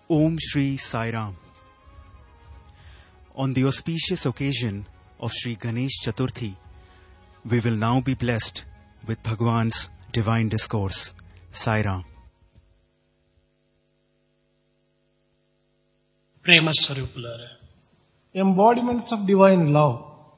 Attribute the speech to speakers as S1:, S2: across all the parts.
S1: Om Shri Sai Ram. On the auspicious occasion of Shri Ganesh Chaturthi, we will now be blessed with Bhagwan's divine discourse. Sai Ram.
S2: ప్రేమ స్వరూపులారా,
S3: embodiments of divine love.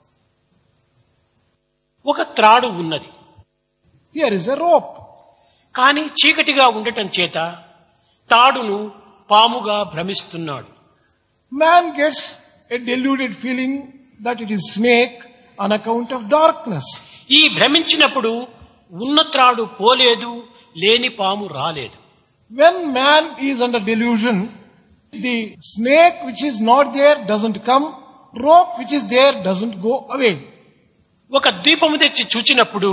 S2: ఒక త్రాడు ఉన్నది.
S3: Here is a rope.
S2: కానీ చీకటిగా ఉండటం చేత తాడును పాముగా భ్రమిస్తున్నాడు.
S3: Man gets a deluded feeling that it is snake on account of darkness.
S2: ఈ భ్రమించినప్పుడు ఉన్న త్రాడు పోలేదు, లేని పాము రాలేదు.
S3: When man is under delusion, the snake which is not there doesn't come, rope which is there doesn't go away.
S2: ఒక దీపము తెచ్చి చూచినప్పుడు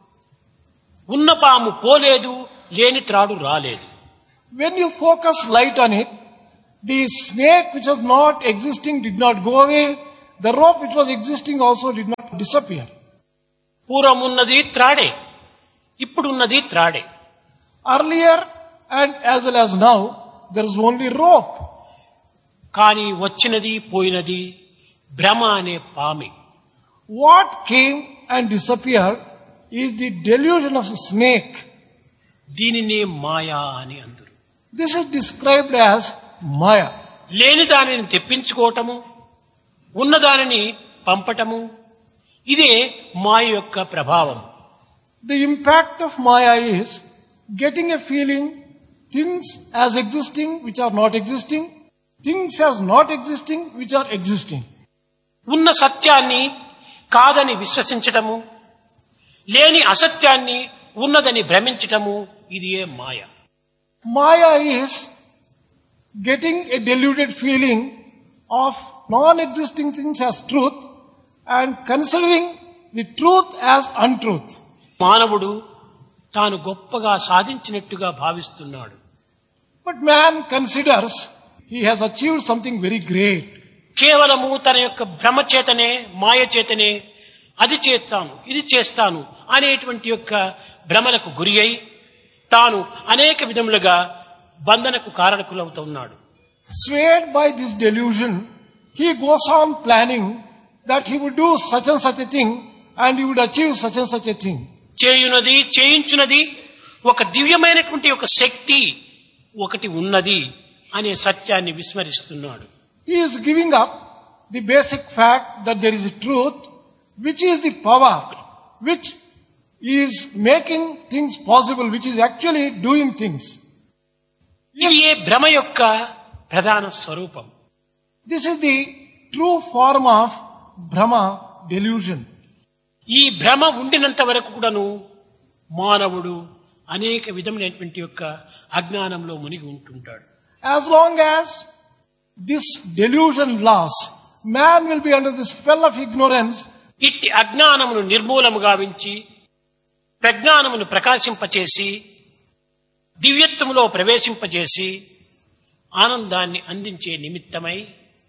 S2: ఉన్న పాము పోలేదు, లేని త్రాడు రాలేదు.
S3: When you focus light on it, the snake which was not existing did not go away, the rope which was existing also did not disappear.
S2: పూర్వం ఉన్నది త్రాడే, ఇప్పుడున్నది త్రాడే.
S3: Earlier and as well as now, there is only rope.
S2: కానీ వచ్చినది పోయినది భ్రమ అనే పామి.
S3: What came and disappeared is the delusion of a snake.
S2: దీనినే మాయా అని అందరు.
S3: This is described as Maya.
S2: లేని దానిని తెప్పించుకోవటము, ఉన్నదానిని పంపటము, ఇదే మాయ యొక్క ప్రభావం.
S3: The impact of Maya is getting a feeling things as existing which are not existing, things as not existing which are existing.
S2: ఉన్న సత్యాన్ని కాదని విశ్వసించటము, లేని అసత్యాన్ని ఉన్నదని భ్రమించటము, ఇదియే మాయ.
S3: Maya is getting a deluded feeling of non-existing things as truth and considering the truth as untruth.
S2: మానవుడు తాను గొప్పగా సాధించినట్టుగా భావిస్తున్నాడు.
S3: But man considers he has achieved something very great.
S2: కేవలము తన యొక్క భ్రమ చేతనే, మాయ చేతనే అది చేస్తాను, ఇది చేస్తాను అనేటువంటి యొక్క భ్రమలకు గురి అయి తాను అనేక విధములుగా బంధనకు కారణకులవుతున్నాడు.
S3: Swayed by this delusion, he goes on planning that he would do such and such a thing and he would achieve such and such a thing.
S2: చేయునది, చేయించునది ఒక దివ్యమైనటువంటి ఒక శక్తి ఒకటి ఉన్నది అనే సత్యాన్ని విస్మరిస్తున్నాడు.
S3: He is giving up the basic fact that there is a truth which is the power which is making things possible, which is actually doing things.
S2: ఇది ఏ భ్రమ యొక్క ప్రధాన స్వరూపం.
S3: This is the true form of Brahma delusion.
S2: ఈ భ్రమ ఉండినంత వరకు కూడాను మానవుడు అనేక విధమైనటువంటి యొక్క అజ్ఞానంలో మునిగి ఉంటుంటాడు.
S3: As long as this delusion lasts, man will be under the spell of ignorance.
S2: ఇట్టి అజ్ఞానమును నిర్మూలము గావించి ప్రజ్ఞానమును ప్రకాశింపచేసి దివ్యత్వములో ప్రవేశింపచేసి ఆనందాన్ని అందించే నిమిత్తమై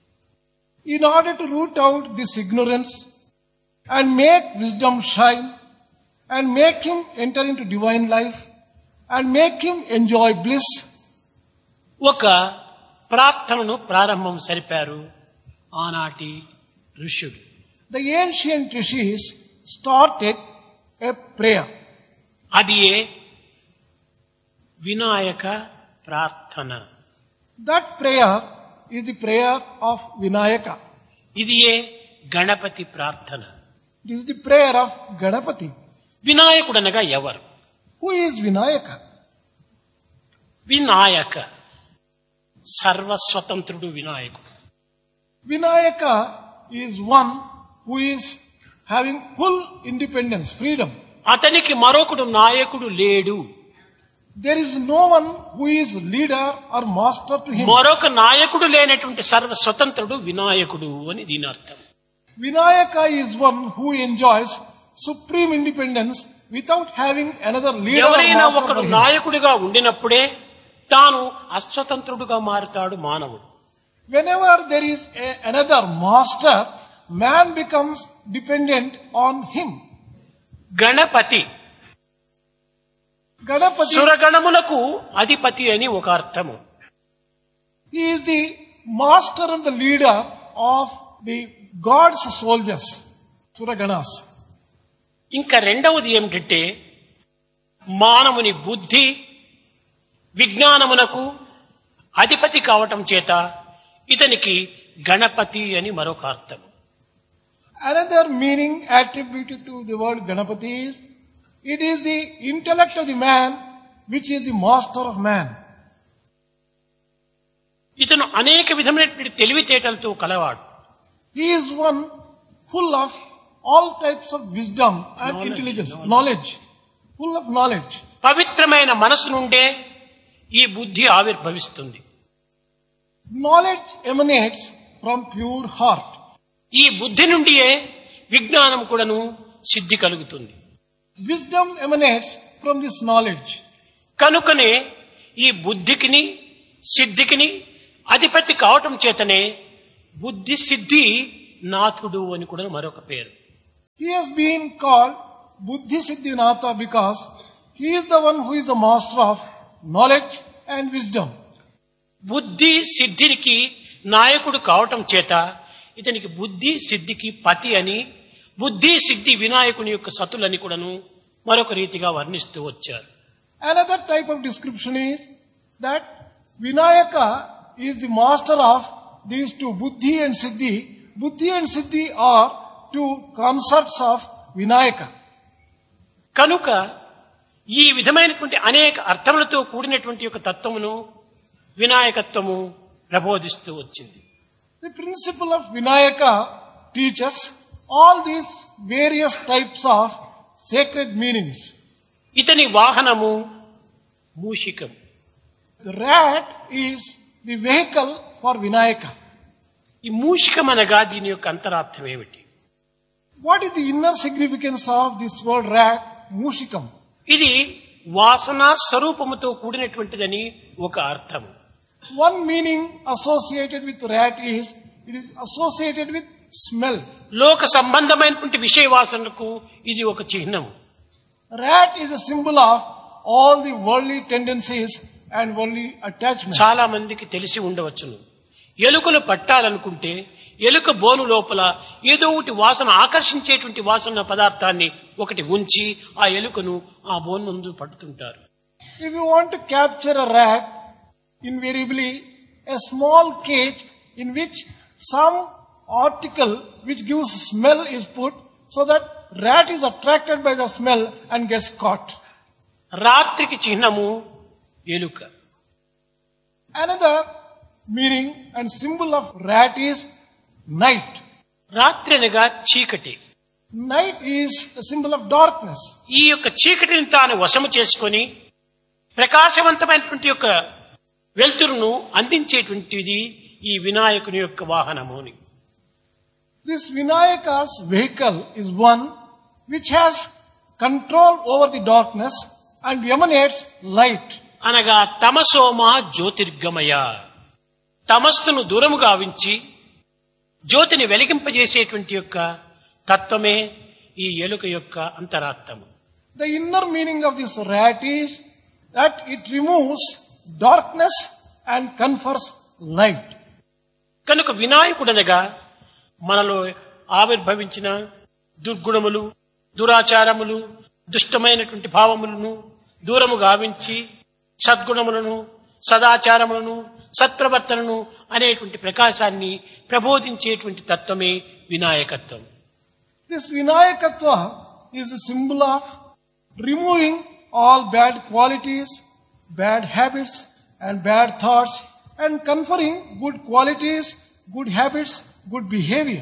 S3: In order to root out this ignorance and make wisdom shine and make him enter into divine life and make him enjoy bliss,
S2: ఒక ప్రార్థనను ప్రారంభం సరిపారు ఆనాటి ఋషులు.
S3: the ancient rishis started a prayer.
S2: అది వినాయక ప్రార్థన.
S3: That prayer is the prayer of Vinayaka.
S2: ఇది గణపతి ప్రార్థన.
S3: It is the prayer of Ganapati.
S2: వినాయకుడనగా ఎవరు?
S3: Who is Vinayaka?
S2: వినాయక సర్వస్వతంత్రుడు వినాయకుడు.
S3: Vinayaka is one who is having full independence, freedom.
S2: అతనికి మరొకడు నాయకుడు లేడు.
S3: There is no one who is leader or master to him.
S2: మరొక నాయకుడు లేనటువంటి సర్వ స్వతంత్రుడు వినాయకుడు అని దీని అర్థం.
S3: Vinayaka is one who enjoys supreme independence without having another leader or
S2: ఎవరైనా
S3: master
S2: ఒకడు
S3: for him.
S2: నాయకుడిగా ఉండినప్పుడే తాను అస్వతంత్రుడుగా మారుతాడు మానవుడు.
S3: Whenever there is another master, man becomes dependent on him.
S2: Ganapati
S3: Ganapati
S2: సురగణములకు అధిపతి అని ఒక అర్థము.
S3: He is the master and the leader of the God's soldiers, Suraganas.
S2: ఇంకా రెండవది ఏమిటంటే మానవుని బుద్ధి విజ్ఞానమునకు అధిపతి కావటం చేత ఇతనికి గణపతి అని మరొక అర్థం.
S3: Another meaning attributed to the word Ganapati is, it is the intellect of the man which is the master of man.
S2: ఇతను అనేక విధమైనటువంటి తెలివితేటలతో కలవాడు.
S3: He is one full of all types of wisdom and intelligence, knowledge, full of knowledge.
S2: పవిత్రమైన మనసు నుండే ఈ బుద్ధి ఆవిర్భవిస్తుంది.
S3: Knowledge emanates from pure heart.
S2: ఈ బుద్ధి నుండియే విజ్ఞానం కూడాను సిద్ధి కలుగుతుంది.
S3: Wisdom emanates from this knowledge.
S2: కనుకనే ఈ బుద్ధికిని సిద్ధికిని అధిపతి కావటం చేతనే బుద్ధి సిద్ధి నాథుడు అని కూడా మరొక పేరు.
S3: He has been called Buddhi Siddhinatha because he is the one who is the master of knowledge and wisdom.
S2: బుద్ధి సిద్ధికి నాయకుడు కావటం చేత ఇతనికి బుద్ధి సిద్ధికి పతి అని, బుద్ధి సిద్ధి వినాయకుని యొక్క సతులని కూడాను మరొక రీతిగా వర్ణిస్తూ వచ్చారు.
S3: Another type of description is that Vinayaka is the master of these two, Buddhi and Siddhi. Buddhi and Siddhi are two concepts of Vinayaka.
S2: కనుక ఈ విధమైనటువంటి అనేక అర్థములతో కూడినటువంటి యొక్క తత్వమును వినాయకత్వము ప్రబోధిస్తూ వచ్చింది.
S3: The principle of Vinayaka teaches all these various types of sacred meanings.
S2: ఇతని వాహనము మూషికం.
S3: The rat is the vehicle for Vinayaka.
S2: ఈ మూషికం అనగా దీని యొక్క అంతరార్థం ఏమిటి?
S3: What is the inner significance of this word rat, Mushikam?
S2: ఇది వాసన స్వరూపముతో కూడినటువంటిదని ఒక అర్థము.
S3: One meaning associated with rat is, it is associated with smell.
S2: లోక సంబంధమైనటువంటి విషయ వాసనకు ఇది ఒక చిహ్నము.
S3: Rat is a symbol of all the worldly tendencies and worldly attachments.
S2: చాలా మందికి తెలిసి ఉండవచ్చును. ఎలుకలు పట్టాలనుకుంటే ఎలుక బోను లోపల ఏదో ఒకటి వాసన ఆకర్షించేటువంటి వాసన పదార్థాన్ని ఒకటి ఉంచి ఆ ఎలుకను ఆ బోన్ ముందు పట్టుతుంటారు.
S3: If you want to capture a rat, invariably a small cage in which some article which gives smell is put so that rat is attracted by the smell and gets caught.
S2: రాత్రికి చిహ్నము ఎలుక.
S3: Another meaning and symbol of rat is night.
S2: రాత్రి అనగా చీకటి.
S3: Night is a symbol of darkness.
S2: ఈ యొక్క చీకటిని తాను వశము చేసుకొని ప్రకాశవంతమైనటువంటి యొక్క వెలుతురును అందించేటువంటిది ఈ వినాయకుని యొక్క వాహనము.
S3: This Vinayaka's vehicle is one which has control over the darkness and emanates light.
S2: అనగా తమసోమ జ్యోతిర్గమయ, తమస్సును దూరము గావించి జ్యోతిని వెలిగింపజేసేటువంటి యొక్క తత్వమే ఈ ఎలుక యొక్క అంతరార్థము.
S3: The inner meaning of this rat is that it removes darkness and confers light.
S2: కనుక వినాయకుడనగా మనలో ఆవిర్భవించిన దుర్గుణములు, దురాచారములు, దుష్టమైనటువంటి భావములను దూరము గావించి సద్గుణములను, సదాచారములను, సత్ప్రవర్తనను అనేటువంటి ప్రకాశాన్ని ప్రబోధించేటువంటి తత్వమే వినాయకత్వం.
S3: This Vinayakatva is a symbol of removing all bad qualities, bad habits and bad thoughts and conferring good qualities, good habits, good behavior.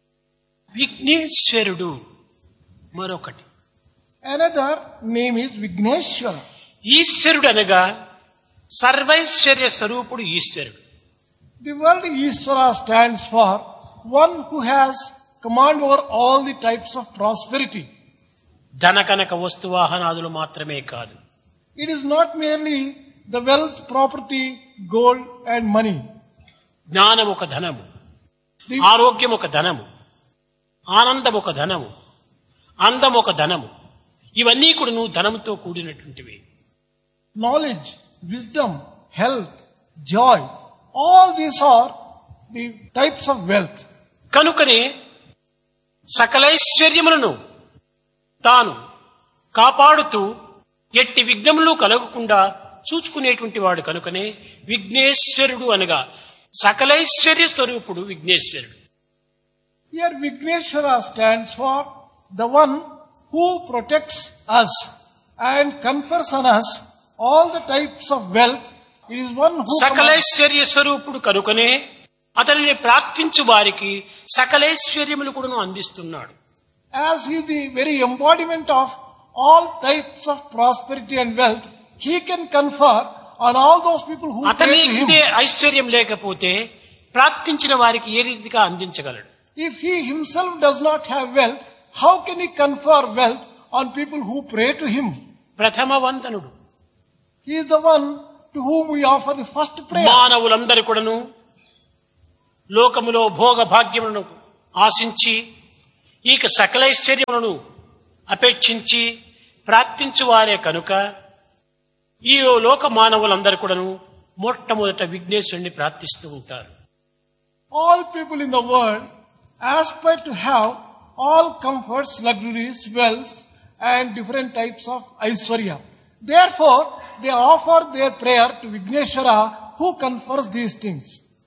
S2: విఘ్నేశ్వరుడు మరొకటి.
S3: Another name is Vigneshwara.
S2: ఈశ్వరుడు అనగా సర్వైశ్వర్య స్వరూపుడు ఈశ్వరుడు.
S3: The word Ishvara stands for one who has command over all the types of prosperity.
S2: ధనకనక వస్తువాహనాదులు మాత్రమే కాదు.
S3: It is not merely the wealth, property, gold and money.
S2: జ్ఞానం ఒక ధనము, ఆరోగ్యం ఒక ధనము, ఆనందం ఒక ధనము, అందం ఒక ధనము. ఇవన్నీ కూడా నువ్వు ధనంతో కూడినటువంటివి.
S3: Knowledge, wisdom, health, joy, All these are the types of wealth.
S2: కనుకనే సకలైశ్వర్యములను తాను కాపాడుతూ ఎట్టి విఘ్నములు కలగకుండా చూచుకునేటువంటి వాడు కనుకనే విఘ్నేశ్వరుడు అనగా సకలైశ్వర్య స్వరూపుడు విఘ్నేశ్వరుడు.
S3: Here Vigneshwara stands for the one who protects us and confers on us all the types of wealth. It is one who
S2: సకలైశ్వర్య స్వరూపుడు కనుకనే అతనిని ప్రార్థించు వారికి సకలైశ్వర్యములు కూడాను అందిస్తున్నాడు.
S3: As he is the very embodiment of all types of prosperity and wealth, he can confer on all those people who pray to him.
S2: అతనిదే ఐశ్వర్యం లేకపోతే ప్రార్థించిన వారికి ఏ రీతిగా అందించగలడు?
S3: If he himself does not have wealth, how can he confer wealth on people who pray to him?
S2: ప్రథమ వందనుడు.
S3: He is the one to whom we offer the first prayer.
S2: మానవులందరూ కూడాను లోకములో భోగ భాగ్యములను ఆశించి ఈక సకలైశ్వర్యములను అపేక్షించి ప్రార్థించు వారే కనుక ఈ లోక మానవులందరూ కూడాను మొట్టమొదట విఘ్నేశ్వరుని ప్రార్థిస్తూ ఉంటారు.
S3: All people in the world aspire to have all comforts, luxuries, wealth and different types of Aishwarya. Therefore, they offer their prayer to Vigneshwara who confers these things.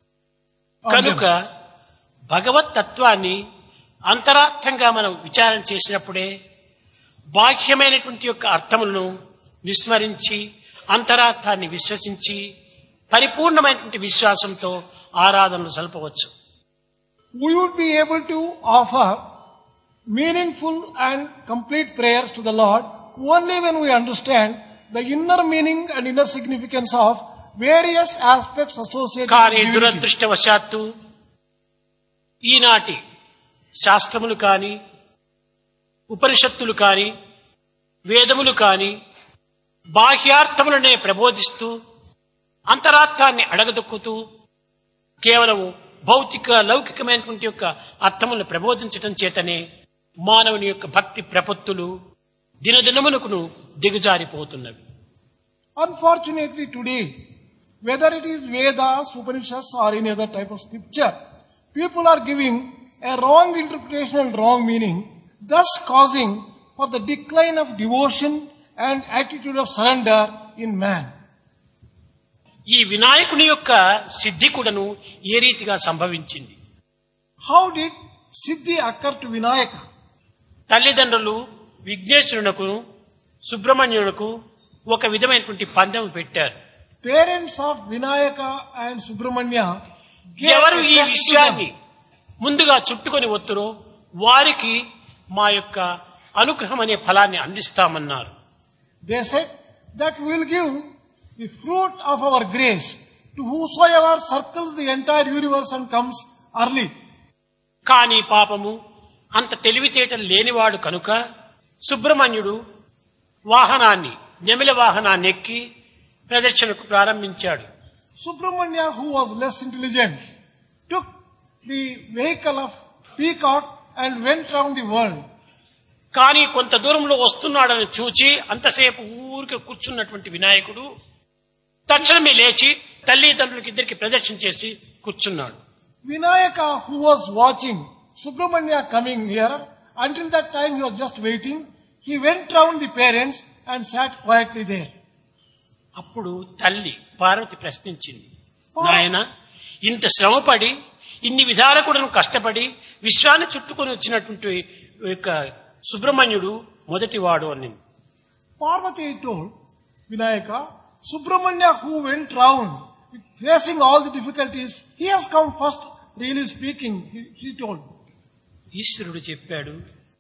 S2: కనుక భగవత్ తత్వాన్ని అంతరార్థంగా మనం విచారం చేసినప్పుడే బాహ్యమైనటువంటి యొక్క అర్థములను విస్మరించి అంతరార్థాన్ని విశ్వసించి పరిపూర్ణమైనటువంటి విశ్వాసంతో ఆరాధనలు సల్పవచ్చు.
S3: We would be able to offer meaningful and complete prayers to the Lord only when we understand the inner meaning and inner significance of various aspects associated
S2: కానీ
S3: with divinity.
S2: దురదృష్టవశాత్తు ఈనాటి శాస్త్రములు కాని ఉపనిషత్తులు కాని వేదములు కాని బాహ్యార్థములనే ప్రబోధిస్తూ అంతరార్థాన్ని అడగదొక్కుతూ కేవలము భౌతిక లౌకికమైనటువంటి యొక్క అర్థములను ప్రబోధించటం చేతనే మానవుని యొక్క భక్తి ప్రపత్తులు దినదినమునకును దిగజారిపోతున్నవి.
S3: Unfortunately today, whether it is Vedas, Upanishads or any other type of scripture, people are giving a wrong interpretation and wrong meaning, thus causing for the decline of devotion and attitude of surrender in man.
S2: ఈ వినాయకుని యొక్క సిద్ధి కూడాను ఏ రీతిగా సంభవించింది?
S3: How did Siddhi occur to Vinayaka?
S2: తల్లిదండ్రులు విఘ్నేశ్వరునకు సుబ్రహ్మణ్యునకు ఒక విధమైనటువంటి పందెం పెట్టారు.
S3: Parents of Vinayaka and Subramanya
S2: ఎవరు ఈ
S3: gave a test to
S2: విషయాన్ని
S3: them.
S2: ముందుగా చుట్టుకొని వత్తురో వారికి మా యొక్క అనుగ్రహం అనే ఫలాన్ని అందిస్తామన్నారు.
S3: They said that we will give the fruit of our grace to whosoever circles the entire universe and comes early.
S2: కానీ పాపము అంత తెలివితేటలు లేనివాడు కనుక సుబ్రహ్మణ్యుడు వాహనాన్ని నెమిల వాహనాన్ని ఎక్కి ప్రదక్షిణకు ప్రారంభించాడు.
S3: Subramanya, who was less intelligent, took the vehicle of peacock and went round the world.
S2: కానీ కొంత దూరంలో వస్తున్నాడని చూచి అంతసేపు ఊరికి కూర్చున్నటువంటి వినాయకుడు తక్షణమే లేచి తల్లిదండ్రులకి ఇద్దరికి ప్రదక్షిణ చేసి కూర్చున్నాడు.
S3: Vinayaka, who was watching Subramanya coming here, until that time he was just waiting. He went round the parents and sat quietly there.
S2: అప్పుడు తల్లి పార్వతి ప్రశ్నించింది, నాయన ఇంత శ్రమపడి ఇన్ని విధాల కూడా కష్టపడి విశ్వాన్ని చుట్టుకొని వచ్చినటువంటి యొక్క సుబ్రహ్మణ్యుడు మొదటివాడు అని.
S3: Parvati told Vinayaka, Subramanya who went round facing all the difficulties, he has come first, really speaking, she told.
S2: ఈశ్వరుడు చెప్పాడు,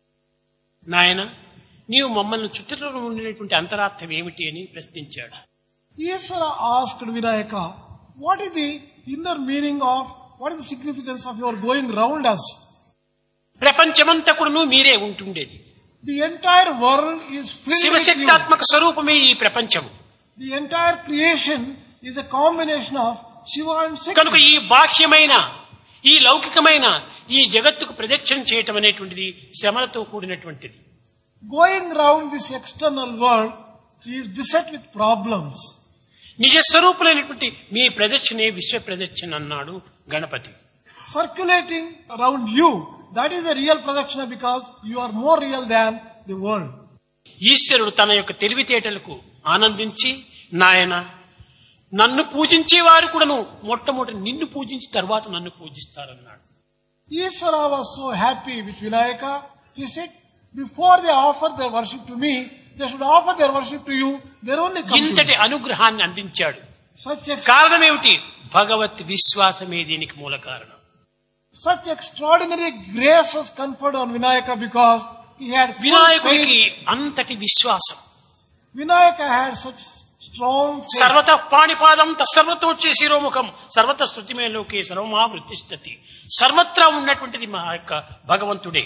S2: నాయన నీవు మమ్మల్ని చుట్టూ ఉండినటువంటి అంతరార్థం ఏమిటి అని ప్రశ్నించాడు.
S3: Ishvara asked Vinayaka, what is the inner meaning of, what is the significance of your going round us?
S2: ప్రపంచమంతా కూడా మీరే ఉంటుండేది.
S3: The entire world is filled with you.
S2: శివశక్తాత్మక స్వరూపమే ఈ ప్రపంచము.
S3: The entire creation is a combination of Shiva and
S2: కనుక
S3: Shakti.
S2: ఈ బాహ్యమైన ఈ లౌకికమైన ఈ జగత్తుకు ప్రదక్షిణ చేయటం అనేటువంటిది శ్రమలతో కూడినటువంటిది.
S3: Going round this external world is beset with problems.
S2: నిజస్వరూపులైనటువంటి మీ ప్రదక్షిణే విశ్వ ప్రదక్షిణ అన్నాడు Ganapati.
S3: Circulating around you, that is a real pradakshina because you are more real than the world.
S2: ఈశ్వరుడు తన యొక్క తెలివితేటలకు ఆనందించి, నాయన నన్ను పూజించే వారు కూడాను మొట్టమొదటి నిన్ను పూజించి తర్వాత నన్ను పూజిస్తారన్నాడు.
S3: Ishvara was so happy with Vinayaka. He said, before they offer their worship to me, they should offer their worship to you. They're only come to
S2: ఇంతటి
S3: me.
S2: అనుగ్రహాన్ని అందించాడు.
S3: Such
S2: కారణమేమిటి? భగవత్ విశ్వాసమే దీనికి మూల కారణం.
S3: Such extraordinary grace was conferred on Vinayaka because he had full
S2: వినాయకుడికి
S3: faith.
S2: అంతటి విశ్వాసం.
S3: Vinayaka had such strong faith.
S2: సర్వత పాణిపాదం తస్సర్వతోచ్చి శిరోముఖం సర్వత స్తుతిమేలోకే సర్వమా వృత్తిష్టతి. సర్వత్రా ఉన్నటువంటిది మా యొక్క భగవంతుడే.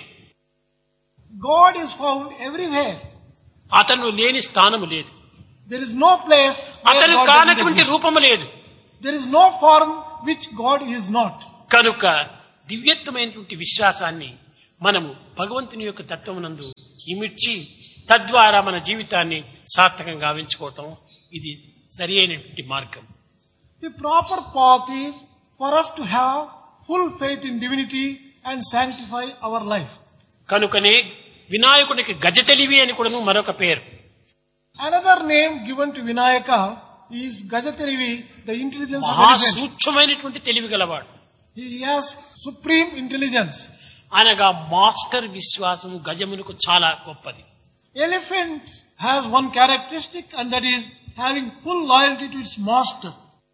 S3: God is found everywhere.
S2: అతను లేని స్థానము లేదు.
S3: There is no place where
S2: అతను
S3: God doesn't
S2: కానటువంటి
S3: exist.
S2: రూపము లేదు.
S3: There is no form which God is not.
S2: కనుక దివ్యత్వమైనటువంటి విశ్వాసాన్ని మనము భగవంతుని యొక్క తత్వమునందు ఇమిడ్చి తద్వారా మన జీవితాన్ని సార్థకంగా గావించుకోవటం ఇది సరి అయినటువంటి మార్గం.
S3: The proper path is for us to have full faith in divinity and sanctify our life.
S2: కనుకనే వినాయకుడికి గజ తెలివి అని కూడాను మరొక పేరు.
S3: Another name given to Vinayaka is Gajatarivi, the intelligence of
S2: మహా
S3: elephant.
S2: సూక్ష్మమైనటువంటి తెలివి గలవాడు.
S3: He has supreme intelligence.
S2: అనగా మాస్టర్ విశ్వాసం గజమునకు చాలా గొప్పది.
S3: Elephant has one characteristic and that is having full loyalty to its master.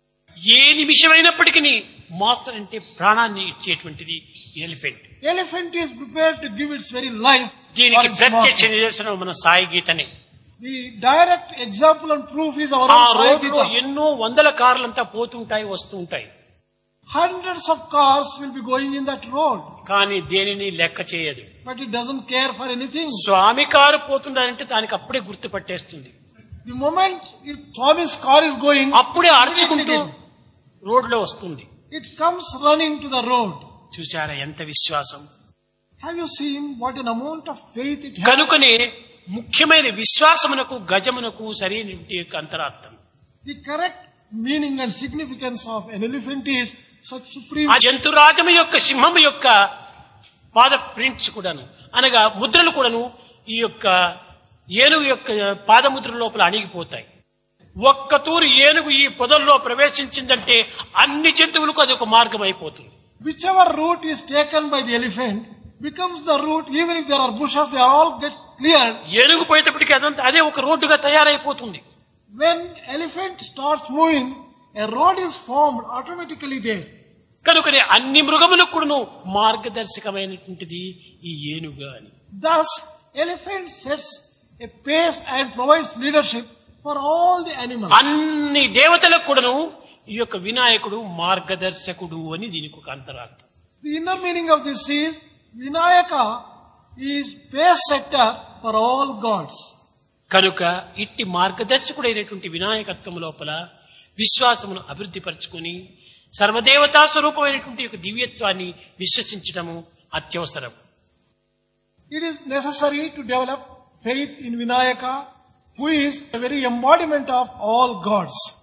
S2: A నిమిషమైనప్పటికీ master అంటే ప్రాణాన్ని ఇచ్చేటువంటిది elephant.
S3: Elephant is prepared to give its very life for
S2: దీనికి
S3: its
S2: ప్రత్యక్ష
S3: master.
S2: నిదర్శనం మన Sai గీతనే.
S3: The direct example and proof is our
S2: ఆ
S3: own Sai
S2: రోడ్లో
S3: Gita.
S2: ఎన్నో వందల కార్లంతా పోతుంటాయి వస్తూ ఉంటాయి.
S3: Hundreds of cars will be going in that road,
S2: కానీ దేనిని లెక్క చేయదు.
S3: but it doesn't care for anything.
S2: Swamy car పోతుండాలంటే దానికి అప్పుడే గుర్తుపట్టేస్తుంది.
S3: The moment Swami's car is going,
S2: అప్పుడే అర్చుకుంటూ రోడ్లో వస్తుంది.
S3: it comes running to the road.
S2: చూసారా ఎంత విశ్వాసం.
S3: Have you seen what an amount of faith it has?
S2: కనుకనే ముఖ్యమైన విశ్వాసమునకు గజమునకు సరైనటువంటి యొక్క అంతరార్థం.
S3: The correct meaning and significance of an elephant is such supreme.
S2: ఆ జంతురాజము యొక్క సింహము యొక్క పాద ప్రింట్స్ కూడాను అనగా ముద్రలు కూడాను ఈ యొక్క ఏనుగు యొక్క పాదముద్ర లోపల అణిగిపోతాయి. ఒక్క తూరు ఏనుగు ఈ పొదల్లో ప్రవేశించిందంటే అన్ని జంతువులకు అది ఒక మార్గం అయిపోతుంది.
S3: Whichever route is taken by the elephant becomes the route. Even if there are bushes, they all get cleared.
S2: ఏనుగు పోయేటప్పటికి అదంతా అదే ఒక రోడ్డుగా తయారైపోతుంది.
S3: When elephant starts moving, a road is formed automatically there.
S2: కనుకనే అన్ని మృగములకు కూడాను మార్గదర్శకమైనటువంటిది ఈ ఏనుగు అని.
S3: Thus, elephant sets a pace and provides leadership for all the animals.
S2: అన్ని దేవతలకు కూడాను ఈ యొక్క వినాయకుడు మార్గదర్శకుడు అని దీనికి ఒక అంతరార్థం.
S3: The inner meaning of this is Vinayaka is pace setter for all gods.
S2: కనుక ఇట్టి మార్గదర్శకుడైనటువంటి వినాయకత్వం లోపల విశ్వాసమును అభివృద్ధి పరచుకుని సర్వదేవతా స్వరూపమైనటువంటి యొక్క దివ్యత్వాన్ని విశ్వసించటము అత్యవసరం.
S3: It is necessary to develop faith in Vinayaka, who is a very embodiment of all gods.